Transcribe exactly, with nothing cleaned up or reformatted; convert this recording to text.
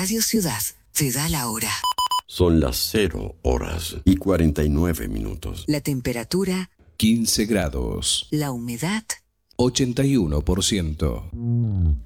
Radio Ciudad te da la hora. Son las cero horas y cuarenta y nueve minutos. La temperatura quince grados. La humedad ochenta y uno por ciento.